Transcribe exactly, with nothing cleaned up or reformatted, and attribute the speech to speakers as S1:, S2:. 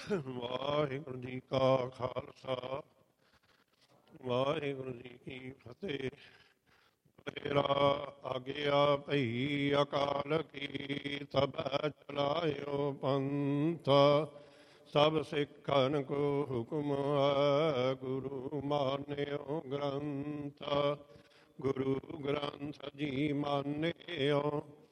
S1: ਵਾਹਿਗੁਰੂ ਜੀ ਕਾ ਖਾਲਸਾ ਵਾਹਿਗੁਰੂ ਜੀ ਕੀ ਫਤਿਹ। ਤੇਰਾ ਆਗਿਆ ਭਈ ਅਕਾਲ ਕੀ ਤਬੈ ਚਲਾਇਓ ਪੰਥ। ਸਭ ਸਿੱਖਨ ਕੋ ਹੁਕਮ ਹੈ ਗੁਰੂ ਮਾਨਿਓ ਗ੍ਰੰਥ। ਗੁਰੂ ਗ੍ਰੰਥ ਜੀ ਮਾਨਿਓ